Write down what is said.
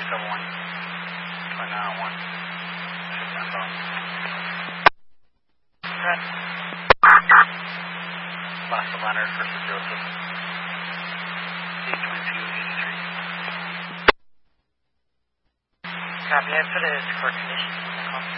Double one. 2901. Shoot that phone. Red. Last of Leonard, first of Joseph. 82283. Copy, I put it as for conditions.